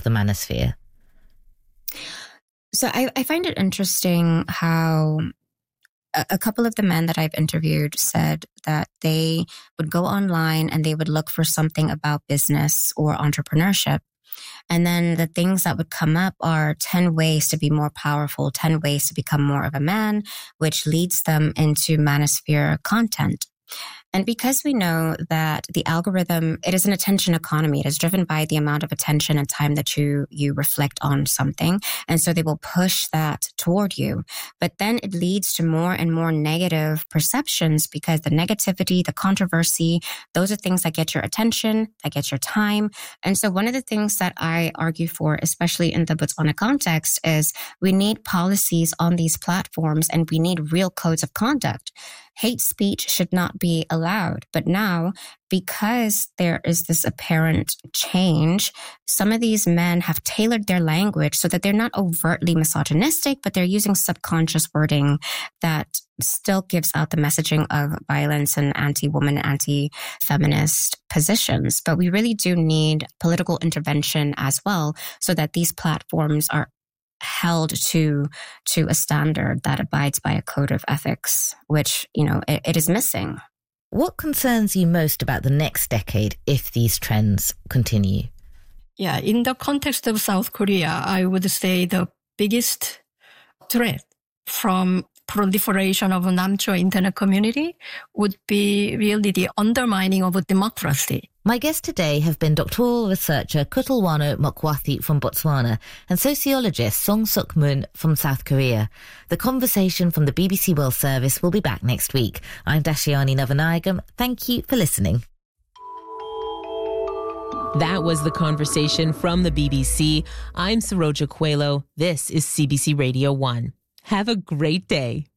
of the manosphere? So I find it interesting how a couple of the men that I've interviewed said that they would go online and they would look for something about business or entrepreneurship. And then the things that would come up are 10 ways to be more powerful, 10 ways to become more of a man, which leads them into manosphere content. And because we know that the algorithm, it is an attention economy. It is driven by the amount of attention and time that you reflect on something. And so they will push that toward you. But then it leads to more and more negative perceptions because the negativity, the controversy, those are things that get your attention, that get your time. And so one of the things that I argue for, especially in the Botswana context, is we need policies on these platforms and we need real codes of conduct. Hate speech should not be allowed. But now, because there is this apparent change, some of these men have tailored their language so that they're not overtly misogynistic, but they're using subconscious wording that still gives out the messaging of violence and anti-woman, anti-feminist positions. But we really do need political intervention as well so that these platforms are held to a standard that abides by a code of ethics, which, it is missing. What concerns you most about the next decade if these trends continue? Yeah, in the context of South Korea, I would say the biggest threat from proliferation of Namcho internet community would be really the undermining of democracy. My guests today have been doctoral researcher Kutlwano Mokwathi from Botswana and sociologist Song Suk Moon from South Korea. The conversation from the BBC World Service will be back next week. I'm Dashiani Navanayagam. Thank you for listening. That was The Conversation from the BBC. I'm Saroja Coelho. This is CBC Radio 1. Have a great day.